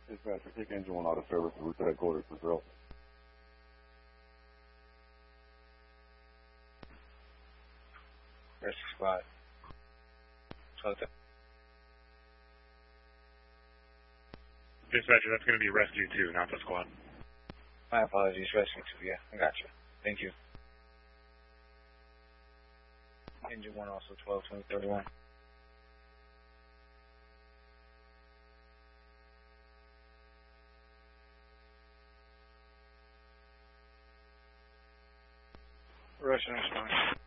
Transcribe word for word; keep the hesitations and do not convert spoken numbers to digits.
Dispatcher, take engine one out of service and route to headquarters for drill. Rescue squad. Dispatcher, that's going to be rescue two, not the squad. My apologies, rescue two, yeah, I got you. Thank you. Engine one also twelve twenty thirty-one. Russian response.